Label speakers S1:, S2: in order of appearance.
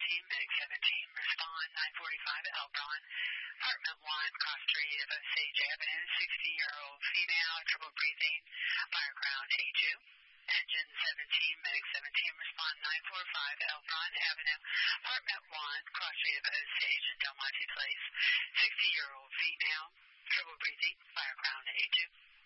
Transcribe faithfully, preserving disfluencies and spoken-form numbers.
S1: seventeen, Medic seventeen, respond nine forty-five Elbron, apartment one, cross street of Osage Avenue, sixty-year-old female, trouble breathing, fire ground A two. Engine seventeen, Medic seventeen, respond nine forty-five Elbron Avenue, apartment one, cross street of Osage and Del Monte Place, sixty-year-old female, trouble breathing, fire ground A two.